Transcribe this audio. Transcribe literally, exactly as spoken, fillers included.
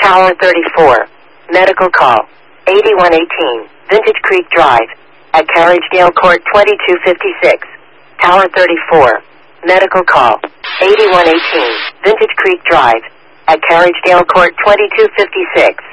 Tower thirty-four. Medical call. eighty-one eighteen. Vintage Creek Drive. At Carriagedale Court twenty-two fifty-six. Tower thirty-four. Medical call. eighty-one eighteen. Vintage Creek Drive. At Carriagedale Court twenty-two fifty-six.